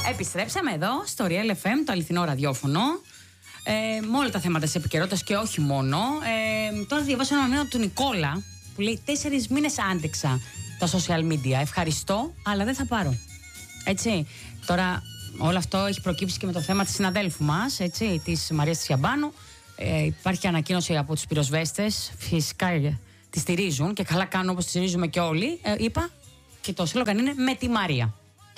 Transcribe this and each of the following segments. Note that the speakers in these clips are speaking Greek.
Επιστρέψαμε εδώ στο Real FM, το αληθινό ραδιόφωνο. Με όλα τα θέματα της επικαιρότητας και όχι μόνο. Τώρα διαβάσω ένα μήνυμα του Νικόλα που λέει: 4 μήνες άντεξα τα social media. Ευχαριστώ, αλλά δεν θα πάρω. Έτσι. Τώρα, όλο αυτό έχει προκύψει και με το θέμα της συναδέλφου μας, έτσι, της Μαρίας Τσιαμπάνου. Υπάρχει ανακοίνωση από τους πυροσβέστες. Φυσικά τη στηρίζουν και καλά κάνουν, όπως τη στηρίζουμε και όλοι. Είπα και το σλόγγαν είναι με τη Μαρία.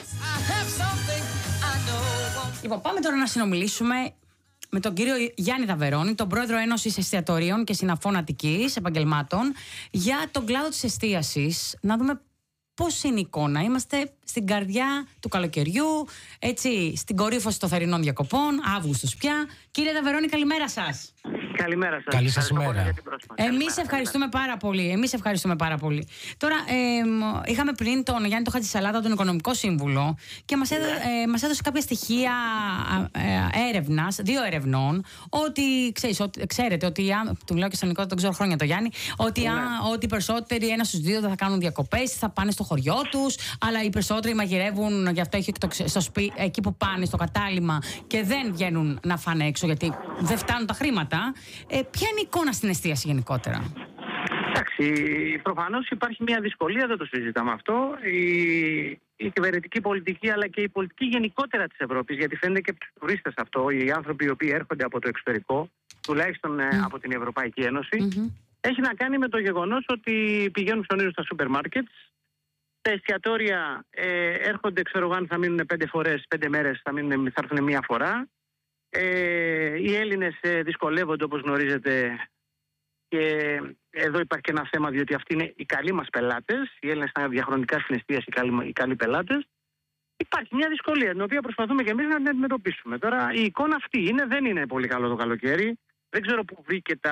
Λοιπόν, πάμε τώρα να συνομιλήσουμε με τον κύριο Γιάννη Δαβερώνη, τον πρόεδρο Ένωσης Εστιατορίων και Συναφών Αττικής Επαγγελμάτων, για τον κλάδο της εστίασης. Να δούμε πώς είναι η εικόνα. Είμαστε στην καρδιά του καλοκαιριού, έτσι, στην κορύφωση των θερινών διακοπών, Αύγουστος πια. Κύριε Δαβερώνη, καλημέρα σας. Καλημέρα σας. Καλή σας ημέρα. Εμείς ευχαριστούμε πάρα πολύ. Εμείς ευχαριστούμε πάρα πολύ. Τώρα, είχαμε πριν τον Γιάννη τον Χατζησαλάτα, τον Οικονομικό Σύμβουλο, και μας έδωσε κάποια στοιχεία έρευνας, 2 ερευνών, ότι ξέρετε ότι, του λέω και στον Νικό, τον ξέρω χρόνια το Γιάννη, ότι οι περισσότεροι, 1 στους 2 δεν θα κάνουν διακοπές, θα πάνε στο χωριό τους, αλλά οι περισσότεροι μαγειρεύουν, γι' αυτό έχει στο σπίτι, εκεί που πάνε, στο κατάλημα, και δεν βγαίνουν να φάνε έξω, γιατί δεν φτάνουν τα χρήματα. Ποια είναι η εικόνα στην εστίαση γενικότερα? Εντάξει, προφανώς υπάρχει μια δυσκολία, δεν το συζητάμε αυτό. Η κυβερνητική πολιτική, αλλά και η πολιτική γενικότερα της Ευρώπης, γιατί φαίνεται και από τους τουρίστες αυτό, οι άνθρωποι οι οποίοι έρχονται από το εξωτερικό, τουλάχιστον από την Ευρωπαϊκή Ένωση, έχει να κάνει με το γεγονός ότι πηγαίνουν ψωνίζουν στα σούπερ μάρκετ. Τα εστιατόρια έρχονται, ξέρω εγώ, αν θα μείνουν 5 μέρες, θα έρθουν μία φορά. Οι Έλληνες δυσκολεύονται, όπως γνωρίζετε, και εδώ υπάρχει και ένα θέμα, διότι αυτοί είναι οι καλοί μας πελάτες. Οι Έλληνες ήταν διαχρονικά στην εστίαση οι καλοί πελάτες. Υπάρχει μια δυσκολία, την οποία προσπαθούμε και εμείς να την αντιμετωπίσουμε. Τώρα, η εικόνα αυτή δεν είναι πολύ καλό το καλοκαίρι. Δεν ξέρω πού βρήκε τα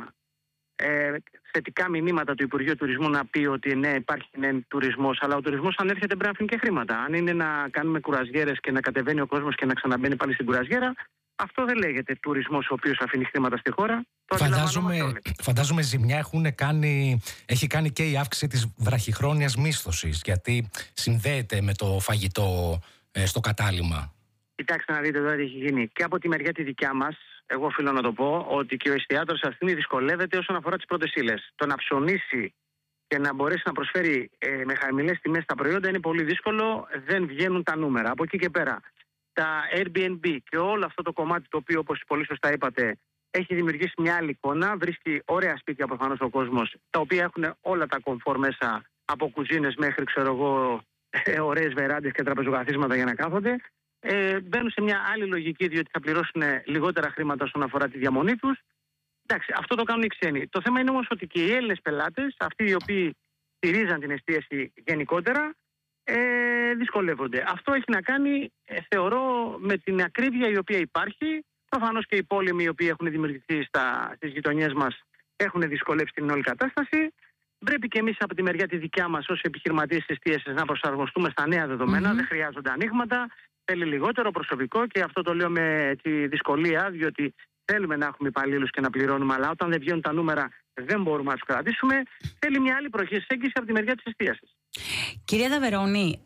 θετικά μηνύματα του Υπουργείου Τουρισμού να πει ότι ναι, υπάρχει τουρισμός, αλλά ο τουρισμός, αν έρχεται, πρέπει να αφήνει και χρήματα. Αν είναι να κάνουμε κουραζιέρες και να κατεβαίνει ο κόσμος και να ξαναμπαίνει πάλι στην κουραζιέρα, αυτό δεν λέγεται τουρισμός ο οποίος αφήνει χρήματα στη χώρα. Φαντάζομαι ζημιά έχει κάνει και η αύξηση της βραχυχρόνιας μίσθωσης, γιατί συνδέεται με το φαγητό στο κατάλημα. Κοιτάξτε να δείτε εδώ τι έχει γίνει. Και από τη μεριά τη δικιά μας, εγώ οφείλω να το πω, ότι και ο εστιατόρος αυτή δυσκολεύεται όσον αφορά τις πρώτες ύλες. Το να ψωνίσει και να μπορέσει να προσφέρει με χαμηλές τιμές τα προϊόντα είναι πολύ δύσκολο, δεν βγαίνουν τα νούμερα. Από εκεί και πέρα, τα Airbnb και όλο αυτό το κομμάτι, το οποίο, όπως πολύ σωστά είπατε, έχει δημιουργήσει μια άλλη εικόνα. Βρίσκει ωραία σπίτια προφανώς ο κόσμος, τα οποία έχουν όλα τα κομφόρ μέσα, από κουζίνες μέχρι, ξέρω εγώ, ωραίες βεράντες και τραπεζοκαθίσματα για να κάθονται. Μπαίνουν σε μια άλλη λογική, διότι θα πληρώσουν λιγότερα χρήματα όσον αφορά τη διαμονή τους. Εντάξει, αυτό το κάνουν οι ξένοι. Το θέμα είναι όμως ότι και οι Έλληνες πελάτες, αυτοί οι οποίοι στηρίζαν την εστίαση γενικότερα, δυσκολεύονται. Αυτό έχει να κάνει, θεωρώ, με την ακρίβεια η οποία υπάρχει. Προφανώς και οι πόλεμοι οι οποίοι έχουν δημιουργηθεί στις γειτονιές μας έχουν δυσκολεύσει την όλη κατάσταση. Πρέπει και εμείς από τη μεριά τη δικιά μας, ως επιχειρηματίες της εστίασης, να προσαρμοστούμε στα νέα δεδομένα. Δεν χρειάζονται ανοίγματα, θέλει λιγότερο προσωπικό, και αυτό το λέω με τη δυσκολία, διότι θέλουμε να έχουμε υπαλλήλους και να πληρώνουμε, αλλά όταν δεν βγαίνουν τα νούμερα δεν μπορούμε να τους κρατήσουμε. Θέλει μια άλλη προσέγγιση από τη μεριά της εστίασης. Κυρία Δαβερώνη,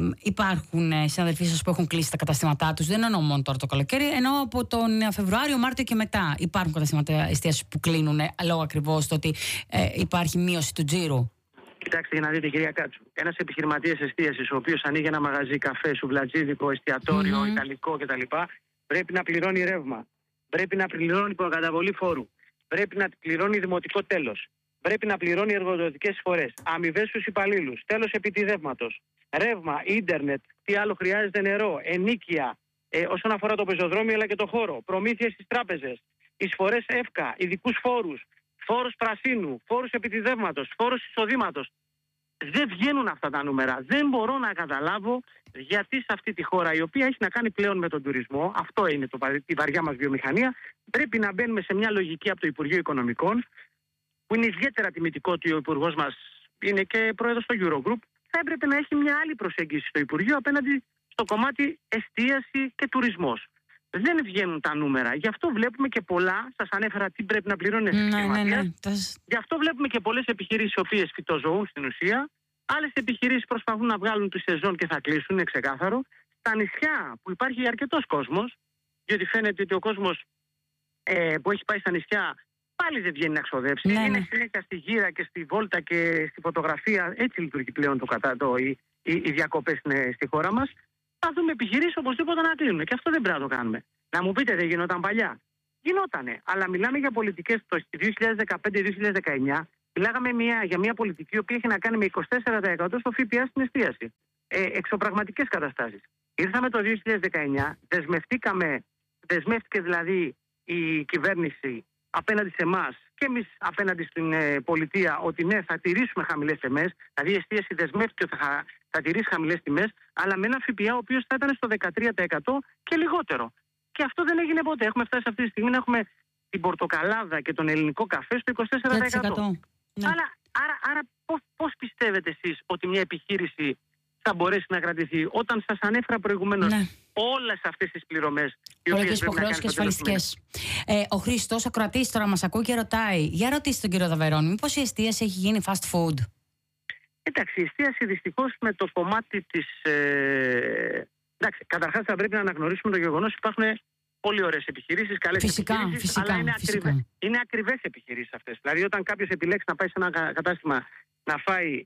υπάρχουν συναδελφοί σας που έχουν κλείσει τα καταστήματά τους? Δεν εννοώ μόνο τώρα το καλοκαίρι, εννοώ από τον Φεβρουάριο, Μάρτιο και μετά. Υπάρχουν καταστήματα εστίασης που κλείνουν λόγω ακριβώς του ότι υπάρχει μείωση του τζίρου? Κοιτάξτε, για να δείτε, κυρία Κάτσου, ένας επιχειρηματίας εστίασης, ο οποίος ανοίγει ένα μαγαζί, καφέ, σουβλατζίδικο, εστιατόριο, ιταλικό κτλ., πρέπει να πληρώνει ρεύμα, πρέπει να πληρώνει προκαταβολή φόρου, πρέπει να πληρώνει δημοτικό τέλος, πρέπει να πληρώνει εργοδοτικές εισφορές, αμοιβές στους υπαλλήλους, τέλος επιτιδεύματος, ρεύμα, ίντερνετ, τι άλλο χρειάζεται, νερό, ενοίκια, όσον αφορά το πεζοδρόμιο αλλά και το χώρο, προμήθειες στις τράπεζες, εισφορές ΕΦΚΑ, ειδικούς φόρους, φόρους πρασίνου, φόρους επιτιδεύματος, φόρους εισοδήματος. Δεν βγαίνουν αυτά τα νούμερα. Δεν μπορώ να καταλάβω γιατί σε αυτή τη χώρα, η οποία έχει να κάνει πλέον με τον τουρισμό, αυτό είναι η βαριά μας βιομηχανία, πρέπει να μπαίνουμε σε μια λογική από το Υπουργείο Οικονομικών, που είναι ιδιαίτερα τιμητικό ότι ο Υπουργός μας είναι και πρόεδρος στο Eurogroup. Θα έπρεπε να έχει μια άλλη προσέγγιση στο Υπουργείο απέναντι στο κομμάτι εστίαση και τουρισμός. Δεν βγαίνουν τα νούμερα. Γι' αυτό βλέπουμε και πολλά. Σας ανέφερα τι πρέπει να πληρώνει ένας επιχειρηματίας. Γι' αυτό βλέπουμε και πολλές επιχειρήσεις οι οποίες φυτοζωούν στην ουσία. Άλλες επιχειρήσεις προσπαθούν να βγάλουν τη σεζόν και θα κλείσουν, είναι ξεκάθαρο. στα νησιά που υπάρχει αρκετός κόσμος, διότι φαίνεται ότι ο κόσμος που έχει πάει στα νησιά πάλι δεν βγαίνει να ξοδέψει. Ναι, είναι ναι. συνέχεια στη γύρα και στη βόλτα και στη φωτογραφία. Έτσι λειτουργεί πλέον οι διακοπές στη χώρα μας. Θα δούμε επιχειρήσεις οπωσδήποτε να κλείνουν. Και αυτό δεν πρέπει να το κάνουμε. Να μου πείτε, δεν γινόταν παλιά? Γινότανε. Αλλά μιλάμε για πολιτικές το 2015-2019. Μιλάγαμε για μια πολιτική η οποία έχει να κάνει με 24% στο ΦΠΑ στην εστίαση. Εξωπραγματικές καταστάσεις. Ήρθαμε το 2019, δεσμεύτηκε δηλαδή η κυβέρνηση απέναντι σε εμάς και εμείς απέναντι στην πολιτεία ότι ναι, θα τηρήσουμε χαμηλές τιμές. Δηλαδή η εστίαση δεσμεύτηκε ότι θα τηρήσει χαμηλές τιμές, αλλά με ένα ΦΠΑ ο οποίος θα ήταν στο 13% και λιγότερο. Και αυτό δεν έγινε ποτέ. Έχουμε φτάσει αυτή τη στιγμή να έχουμε την πορτοκαλάδα και τον ελληνικό καφέ στο 24%. Ναι. Άρα πώς πιστεύετε εσείς ότι μια επιχείρηση θα μπορέσει να κρατηθεί, όταν σας ανέφερα προηγουμένως όλες αυτές τις πληρωμές, οι οποίες πρέπει να κάνουν και ασφαλιστικές. Ο Χρήστος, ακροατής, τώρα μας ακούει και ρωτάει, για ρωτήστε τον κύριο Δαβερώνη, μήπως η εστίαση έχει γίνει fast food? Εντάξει, η εστίαση δυστυχώς με το κομμάτι της... Εντάξει, καταρχάς θα πρέπει να αναγνωρίσουμε το γεγονός ότι υπάρχουν πολύ ωραίες επιχειρήσεις, καλές επιχειρήσεις, αλλά είναι ακριβές επιχειρήσεις αυτές. Δηλαδή όταν κάποιος επιλέξει να πάει σε ένα κατάστημα να φάει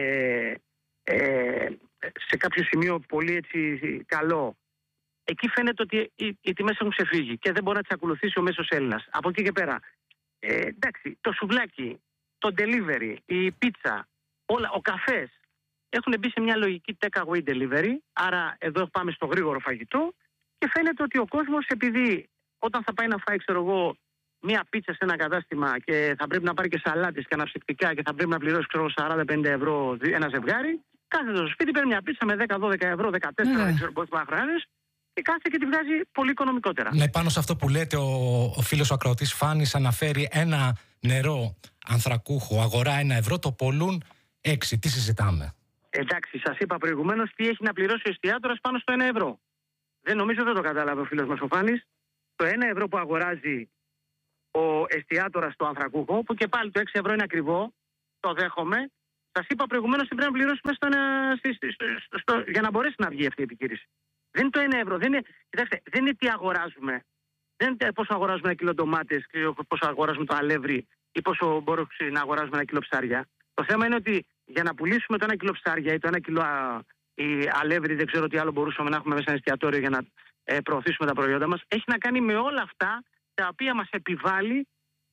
σε κάποιο σημείο πολύ έτσι καλό, εκεί φαίνεται ότι οι τιμές έχουν ξεφύγει και δεν μπορεί να τις ακολουθήσει ο μέσος Έλληνας. Από εκεί και πέρα, εντάξει, το σουβλάκι, το delivery, η πίτσα, όλα, ο καφές έχουν μπει σε μια λογική take away delivery, άρα εδώ πάμε στο γρήγορο φαγητό και φαίνεται ότι ο κόσμος, επειδή όταν θα πάει να φάει, ξέρω εγώ, μία πίτσα σε ένα κατάστημα και θα πρέπει να πάρει και σαλάτες και αναψυκτικά και θα πρέπει να πληρώσει, ξέρω, 40-50 ευρώ ένα ζευγάρι, κάθεται στο σπίτι, παίρνει μια πίτσα με 10-12 ευρώ, 14, δεν ξέρω πόσο χρειάζεται, και κάθεται και τη βγάζει πολύ οικονομικότερα. Ναι, πάνω σε αυτό που λέτε, ο φίλος ο ακροατής Φάνης αναφέρει ένα νερό ανθρακούχο, αγορά 1 ευρώ, το πολλούν 6. Τι συζητάμε? Εντάξει, σας είπα προηγουμένως τι έχει να πληρώσει ο εστιατόρας πάνω στο 1 ευρώ. Δεν νομίζω δεν το κατάλαβε ο φίλος μας ο Φάνης. Το 1 ευρώ που αγοράζει ο εστιατόρας στο ανθρακούχο, που και πάλι το 6 ευρώ είναι ακριβό, το δέχομαι. Σας είπα προηγουμένως ότι πρέπει να πληρώσει μέσα για να μπορέσει να βγει αυτή η επιχείρηση. Δεν είναι το 1 ευρώ. Κοιτάξτε, δεν είναι τι αγοράζουμε. Δεν είναι πόσο αγοράζουμε 1 κιλό ντομάτες, πόσο αγοράζουμε το αλεύρι ή πόσο μπορούμε να αγοράζουμε 1 κιλό ψάρια. Το θέμα είναι ότι για να πουλήσουμε το 1 κιλό ψάρια ή το 1 κιλό αλεύρι, δεν ξέρω τι άλλο μπορούσαμε να έχουμε μέσα ένα εστιατόριο για να προωθήσουμε τα προϊόντα μας, έχει να κάνει με όλα αυτά τα οποία μας επιβάλλει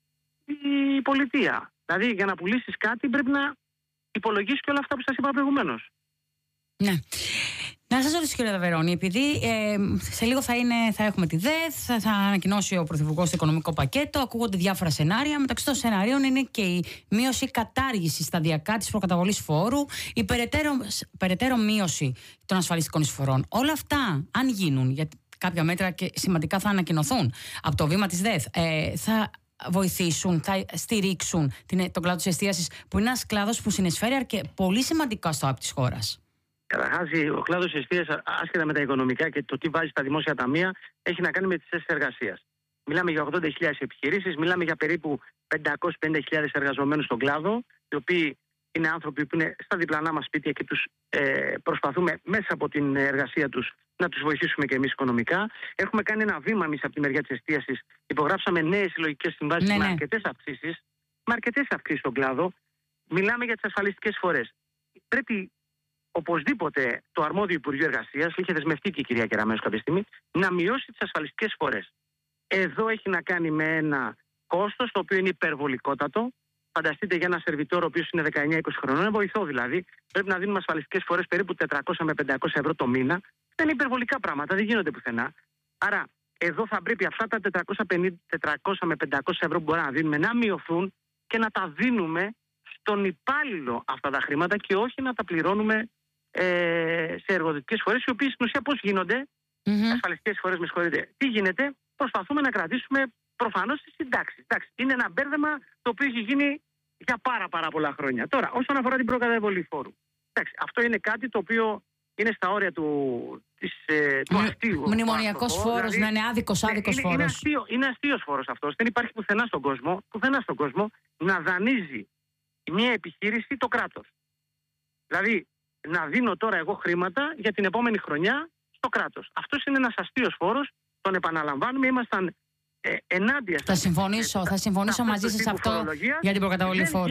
η πολιτεία. Δηλαδή για να πουλήσεις κάτι πρέπει να υπολογίσεις και όλα αυτά που σας είπα προηγουμένως. Ναι. Να σας ρωτήσω, κύριε Δαβερώνη, επειδή σε λίγο θα έχουμε τη ΔΕΘ, θα ανακοινώσει ο Πρωθυπουργός το οικονομικό πακέτο, ακούγονται διάφορα σενάρια. Μεταξύ των σενάριων είναι και η μείωση κατάργηση σταδιακά της προκαταβολής φόρου, η περαιτέρω μείωση των ασφαλιστικών εισφορών. Όλα αυτά, αν γίνουν, γιατί κάποια μέτρα και σημαντικά θα ανακοινωθούν από το βήμα της ΔΕΘ, θα βοηθήσουν, θα στηρίξουν τον κλάδο της εστίασης, που είναι ένας κλάδος που συνεισφέρει πολύ σημαντικά στο ΑΠ της χώρας. Καταρχάς, ο κλάδος της εστίασης, άσχετα με τα οικονομικά και το τι βάζει στα δημόσια ταμεία, έχει να κάνει με τις θέσεις εργασίας. Μιλάμε για 80.000 επιχειρήσεις, μιλάμε για περίπου 550.000 εργαζομένους στον κλάδο, οι οποίοι είναι άνθρωποι που είναι στα διπλανά μας σπίτια και τους προσπαθούμε μέσα από την εργασία τους να τους βοηθήσουμε και εμείς οικονομικά. Έχουμε κάνει ένα βήμα εμείς από τη μεριά της εστίασης. Υπογράψαμε νέες συλλογικές συμβάσεις με αρκετές αυξήσεις στον κλάδο. Μιλάμε για τις ασφαλιστικές εισφορές. Πρέπει οπωσδήποτε το αρμόδιο Υπουργείο Εργασίας, είχε δεσμευτεί και η κυρία Κεραμέως κάποια στιγμή, να μειώσει τις ασφαλιστικές εισφορές. Εδώ έχει να κάνει με ένα κόστος το οποίο είναι υπερβολικότατο. Φανταστείτε για ένα σερβιτόρο ο οποίος είναι 19-20 χρονών, είναι βοηθό δηλαδή, πρέπει να δίνουμε ασφαλιστικές εισφορές περίπου 400 με 500 ευρώ το μήνα. Δεν είναι υπερβολικά πράγματα, δεν γίνονται πουθενά. Άρα εδώ θα πρέπει αυτά τα 400 με 500 ευρώ που μπορούμε να δίνουμε να μειωθούν και να τα δίνουμε στον υπάλληλο αυτά τα χρήματα και όχι να τα πληρώνουμε σε εργοδοτικές φορές, οι οποίες στην ουσία πώς γίνονται, ασφαλιστικές φορές, με συγχωρείτε, τι γίνεται, προσπαθούμε να κρατήσουμε προφανώς τις συντάξεις. Είναι ένα μπέρδεμα το οποίο έχει γίνει για πάρα πολλά χρόνια. Τώρα, όσον αφορά την προκαταβολή φόρου, αυτό είναι κάτι το οποίο είναι στα όρια του αστείου. Μνημονιακός φόρος, δηλαδή, να είναι άδικος φόρος. Είναι αστείος φόρος αυτός. Δεν υπάρχει πουθενά στον κόσμο να δανείζει μια επιχείρηση το κράτος. Δηλαδή, να δίνω τώρα εγώ χρήματα για την επόμενη χρονιά στο κράτος. Αυτός είναι ένας αστείος φόρος, τον επαναλαμβάνουμε, ήμασταν ενάντια. Θα συμφωνήσω μαζί σας αυτό για την προκαταβολή φόρου.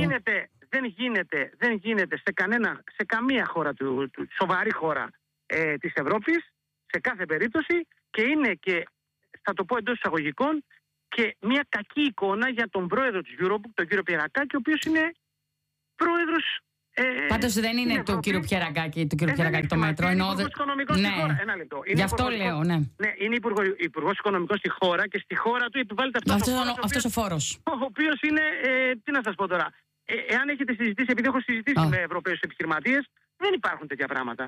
Δεν γίνεται σε καμία χώρα, σοβαρή χώρα της Ευρώπης, σε κάθε περίπτωση, και είναι και, θα το πω εντός εισαγωγικών, και μια κακή εικόνα για τον πρόεδρο της Eurobook, τον κύριο Πιερακάκη, ο οποίος είναι πρόεδρος. Πάντως δεν είναι του κύριου Πιερακάκη το μέτρο. Είναι υπουργός οικονομικών στη χώρα. Ένα λεπτό. Γι' αυτό λέω, ναι. Ναι, είναι υπουργός οικονομικών στη χώρα και στη χώρα του επιβάλλεται αυτός ο φόρος. Ο οποίος είναι, τι να σας πω τώρα, εάν έχετε συζητήσει, επειδή έχω συζητήσει με Ευρωπαίους επιχειρηματίες, δεν υπάρχουν τέτοια πράγματα.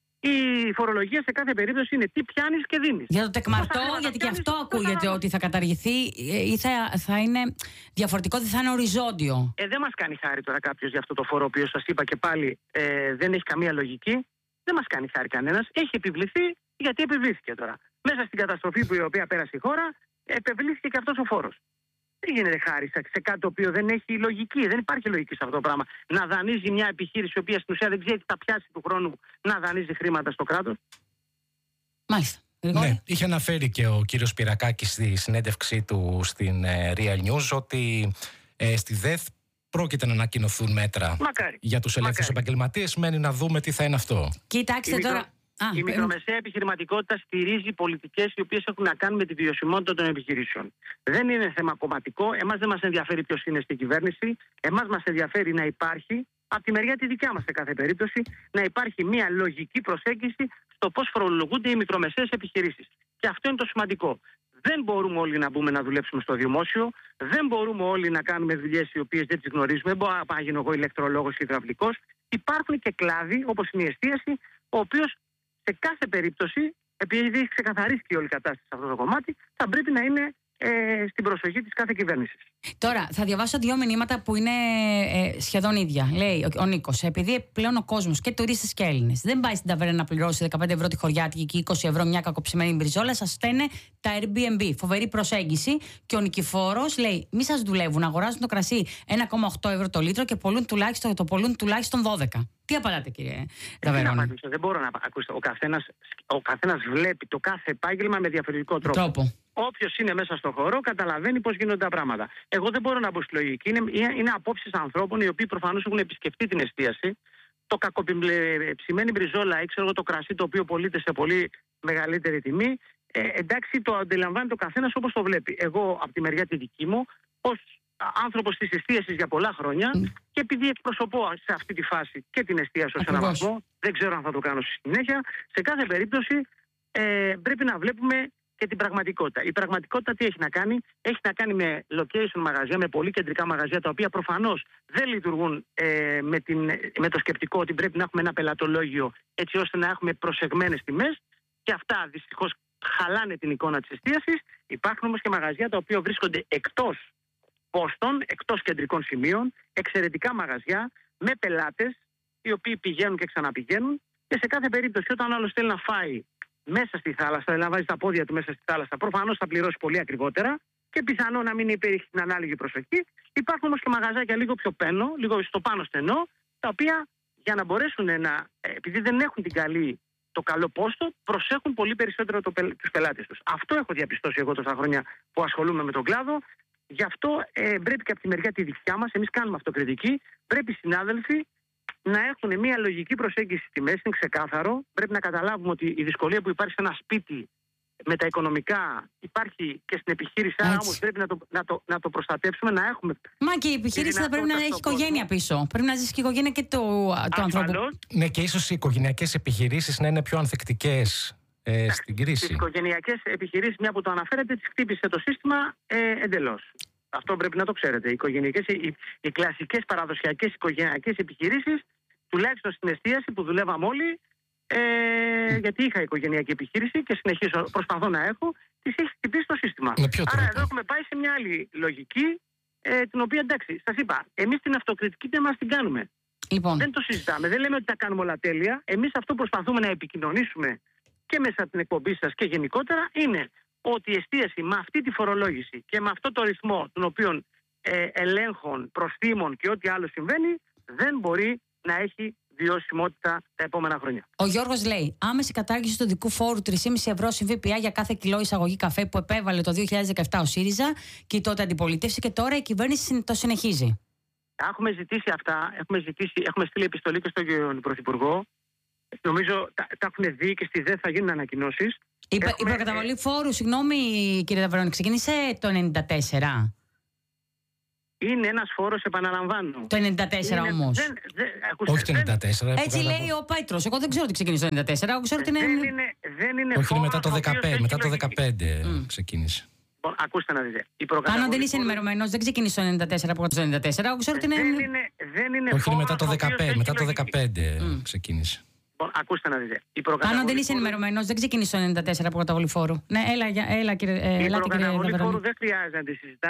Η φορολογία σε κάθε περίπτωση είναι τι πιάνεις και δίνεις. Για το τεκμαρτό, γιατί και αυτό ακούγεται ότι θα καταργηθεί ή θα είναι διαφορετικό, δεν θα είναι οριζόντιο. Δεν μας κάνει χάρη τώρα κάποιος για αυτό το φόρο, ο οποίος σας είπα και πάλι δεν έχει καμία λογική. Δεν μας κάνει χάρη κανένας. Έχει επιβληθεί γιατί επιβλήθηκε τώρα. Μέσα στην καταστροφή η οποία πέρασε η χώρα, επιβλήθηκε και αυτός ο φόρος. Δεν γίνεται χάρη σε κάτι το οποίο δεν έχει λογική. Δεν υπάρχει λογική σε αυτό το πράγμα. Να δανείζει μια επιχείρηση η οποία στην ουσία δεν ξέρει τι θα πιάσει του χρόνου να δανείζει χρήματα στο κράτος. Μάλιστα. Ναι, είχε αναφέρει και ο κύριος Πιερακάκης στη συνέντευξή του στην Real News ότι στη ΔΕΘ πρόκειται να ανακοινωθούν μέτρα για τους ελεύθερους επαγγελματίες. Μένει να δούμε τι θα είναι αυτό. Κοιτάξτε τώρα. Η μικρομεσαία επιχειρηματικότητα στηρίζει πολιτικές οι οποίες έχουν να κάνουν με τη βιωσιμότητα των επιχειρήσεων. Δεν είναι θέμα κομματικό. Εμάς δεν μας ενδιαφέρει ποιος είναι στην κυβέρνηση. Εμάς μας ενδιαφέρει να υπάρχει, από τη μεριά τη δικιά μας σε κάθε περίπτωση, να υπάρχει μια λογική προσέγγιση στο πώς φορολογούνται οι μικρομεσαίες επιχειρήσεις. Και αυτό είναι το σημαντικό. Δεν μπορούμε όλοι να μπούμε να δουλέψουμε στο δημόσιο. Δεν μπορούμε όλοι να κάνουμε δουλειές οι οποίες δεν τις γνωρίζουμε. Δεν μπορώ να γίνω εγώ ηλεκτρολόγος ή υδραυλικός. Υπάρχουν και κλάδοι, όπως είναι η εστίαση, ο οποίος σε κάθε περίπτωση, επειδή έχει ξεκαθαρίσει και όλη η κατάσταση σε αυτό το κομμάτι, θα πρέπει να είναι στην προσοχή της κάθε κυβέρνησης. Τώρα, θα διαβάσω 2 μηνύματα που είναι σχεδόν ίδια. Λέει ο Νίκος, επειδή πλέον ο κόσμος και τουρίστες και Έλληνες δεν πάει στην ταβέρνα να πληρώσει 15 ευρώ τη χωριάτικη και 20 ευρώ μια κακοψημένη μπριζόλα, σας στέλνε τα Airbnb. Φοβερή προσέγγιση. Και ο Νικηφόρος λέει: μη σας δουλεύουν, αγοράζουν το κρασί 1,8 ευρώ το λίτρο και πολλούν τουλάχιστον 12. Τι απαντάτε, κύριε Ταβερόνη? Δεν μπορώ να ακούσετε. Ο καθένας βλέπει το κάθε επάγγελμα με διαφορετικό τρόπο. Όποιος είναι μέσα στον χώρο καταλαβαίνει πώς γίνονται τα πράγματα. Εγώ δεν μπορώ να μπω στη λογική. Είναι απόψεις ανθρώπων οι οποίοι προφανώς έχουν επισκεφτεί την εστίαση. Το κακοψημένη μπριζόλα ή ξέρω το κρασί το οποίο πωλείται σε πολύ μεγαλύτερη τιμή. Εντάξει, το αντιλαμβάνει ο καθένας όπως το βλέπει. Εγώ από τη μεριά τη δική μου, ως άνθρωπος της εστίασης για πολλά χρόνια, και επειδή εκπροσωπώ σε αυτή τη φάση και την εστίαση ως έναν βαθμό, δεν ξέρω αν θα το κάνω στη συνέχεια, σε κάθε περίπτωση πρέπει να βλέπουμε και την πραγματικότητα. Η πραγματικότητα τι έχει να κάνει? Έχει να κάνει με location μαγαζιά, με πολύ κεντρικά μαγαζιά, τα οποία προφανώς δεν λειτουργούν με το σκεπτικό ότι πρέπει να έχουμε ένα πελατολόγιο έτσι ώστε να έχουμε προσεγμένες τιμές, και αυτά δυστυχώς χαλάνε την εικόνα της εστίασης. Υπάρχουν όμως και μαγαζιά τα οποία βρίσκονται εκτός πόστων, εκτός κεντρικών σημείων, εξαιρετικά μαγαζιά με πελάτες οι οποίοι πηγαίνουν και ξαναπηγαίνουν, και σε κάθε περίπτωση όταν ο άλλος θέλει να φάει μέσα στη θάλασσα, να βάζει τα πόδια του μέσα στη θάλασσα, προφανώς θα πληρώσει πολύ ακριβότερα και πιθανό να μην υπήρχε την ανάλογη προσοχή. Υπάρχουν όμως και μαγαζάκια λίγο πιο λίγο στο πάνω στενό, τα οποία για να μπορέσουν επειδή δεν έχουν το καλό πόστο, προσέχουν πολύ περισσότερο τους πελάτες τους. Αυτό έχω διαπιστώσει εγώ τόσα χρόνια που ασχολούμαι με τον κλάδο. Γι' αυτό πρέπει και από τη μεριά τη δικιά μας, εμείς κάνουμε αυτοκριτική, πρέπει οι συνάδελφοι να έχουν μια λογική προσέγγιση στη μέση, είναι ξεκάθαρο. Πρέπει να καταλάβουμε ότι η δυσκολία που υπάρχει σε ένα σπίτι με τα οικονομικά υπάρχει και στην επιχείρηση, άρα όμως πρέπει να το προστατεύσουμε, να έχουμε. Μα και η επιχείρηση θα πρέπει να έχει οικογένεια πίσω. Πρέπει να ζήσει και η οικογένεια και του ανθρώπου. Ναι, και ίσως οι οικογενειακές επιχειρήσεις να είναι πιο ανθεκτικές στην κρίση. Τις οικογενειακές επιχειρήσεις, μια που το αναφέρετε, τις χτύπησε το σύστημα εντελώς. Αυτό πρέπει να το ξέρετε. Οι κλασικές παραδοσιακές οικογενειακές επιχειρήσεις, τουλάχιστον στην εστίαση που δουλεύαμε όλοι, γιατί είχα οικογενειακή επιχείρηση και προσπαθώ να έχω, τις έχει χτυπήσει το σύστημα. Άρα εδώ έχουμε πάει σε μια άλλη λογική, την οποία εντάξει, σας είπα, εμείς την αυτοκριτική δεν μας την κάνουμε. Λοιπόν. Δεν το συζητάμε, δεν λέμε ότι τα κάνουμε όλα τέλεια. Εμείς αυτό προσπαθούμε να επικοινωνήσουμε και μέσα από την εκπομπή σας και γενικότερα, είναι ότι η εστίαση με αυτή τη φορολόγηση και με αυτό το ρυθμό των οποίων ελέγχων, προστίμων και ό,τι άλλο συμβαίνει, δεν μπορεί να έχει βιωσιμότητα τα επόμενα χρόνια. Ο Γιώργος λέει: άμεση κατάργηση του δικού φόρου 3,5 ευρώ συν ΦΠΑ για κάθε κιλό εισαγωγή καφέ που επέβαλε το 2017 ο ΣΥΡΙΖΑ και η τότε αντιπολίτευση, και τώρα η κυβέρνηση το συνεχίζει. Έχουμε ζητήσει αυτά, έχουμε στείλει επιστολή και στον Πρωθυπουργό. Νομίζω τα έχουν δει και στη ΔΕΘ θα γίνουν ανακοινώσεις. Η προκαταβολή φόρου, συγγνώμη κύριε Ταβερώνη, ξεκίνησε το 1994. Είναι ένας φόρος, επαναλαμβάνω. Το 1994 όμως. Όχι το 1994. Έτσι λέει ο Πέτρος. Εγώ δεν ξέρω τι ξεκίνησε το 1994. Εγώ ξέρω ότι είναι. Δεν είναι όχι, φόρος, μετά το 2015. Μετά το 2015 ξεκίνησε. Λοιπόν, ακούστε να δείτε. Αν δεν είσαι ενημερωμένος, δεν ξεκίνησε το 1994 από το 1994. Εγώ ξέρω ότι είναι. Δεν είναι όχι, μετά το 2015. Μετά το 2015 ξεκίνησε. Ακούστε να δείτε. Αν δεν είσαι ενημερωμένος, δεν ξεκίνησε το 1994 από καταβολή φόρου. Ναι, έλα κύριε. Η προκαταβολή φόρου δεν χρειάζεται να τη συζητάμε.